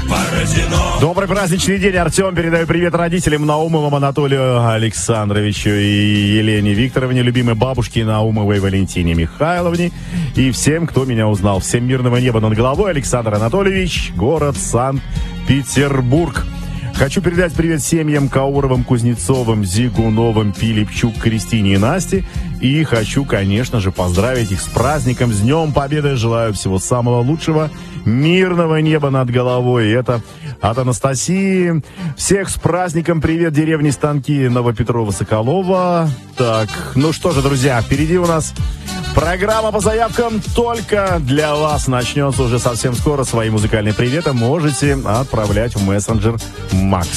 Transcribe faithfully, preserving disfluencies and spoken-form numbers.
Добрый праздничный день, Артем. Передаю привет родителям Наумовым Анатолию Александровичу и Елене Викторовне, любимой бабушке Наумовой Валентине Михайловне и всем, кто меня узнал. Всем мирного неба над головой. Александр Анатольевич, город Санкт-Петербург. Хочу передать привет семьям Кауровым, Кузнецовым, Зигуновым, Пилипчук, Кристине и Насте. И хочу, конечно же, поздравить их с праздником, с Днем Победы. Желаю всего самого лучшего, мирного неба над головой. И это от Анастасии. Всех с праздником. Привет, деревни Станки Новопетрова-Соколова. Так, ну что же, друзья, впереди у нас программа по заявкам только для вас. Начнется уже совсем скоро. Свои музыкальные приветы можете отправлять в мессенджер Макс.